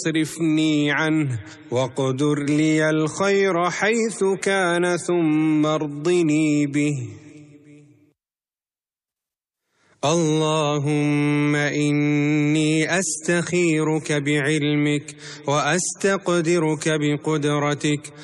واصرفني عنه واقدر لي الخير حيث كان ثم ارضني به. اللهم إني أستخيرك بعلمك وأستقدرك بقدرتك